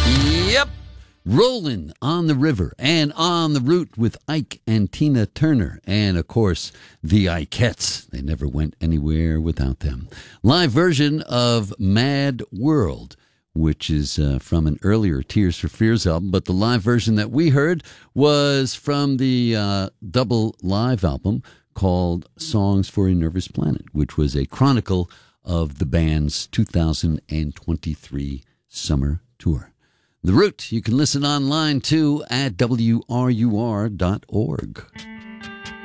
Yep. Rolling on the River and On the Route with Ike and Tina Turner. And, of course, the Ikeettes. They never went anywhere without them. Live version of Mad World, which is from an earlier Tears for Fears album. But the live version that we heard was from the double live album called Songs for a Nervous Planet, which was a chronicle of the band's 2023 summer tour. The Root, you can listen online too at WRUR.org.